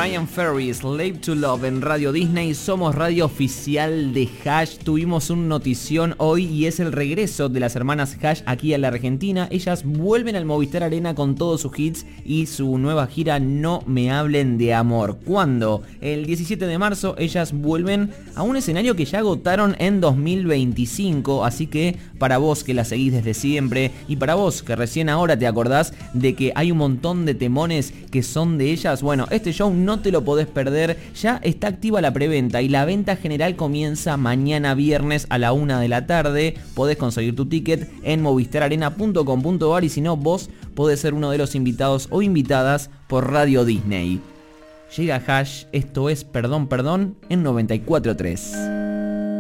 Brian Ferry, Slave to Love en Radio Disney. Somos radio oficial de Hash. Tuvimos un notición hoy y es el regreso de las hermanas Hash aquí a la Argentina. Ellas vuelven al Movistar Arena con todos sus hits y su nueva gira No Me Hablen de Amor. ¿Cuándo? El 17 de marzo ellas vuelven a un escenario que ya agotaron en 2025. Así que para vos que la seguís desde siempre y para vos que recién ahora te acordás de que hay un montón de temones que son de ellas, bueno, este show no te lo podés perder. Ya está activa la preventa y la venta general comienza mañana viernes a la 1 de la tarde. Podés conseguir tu ticket en movistararena.com.ar y si no, vos podés ser uno de los invitados o invitadas por Radio Disney. Llega Hash, esto es Perdón Perdón en 94.3.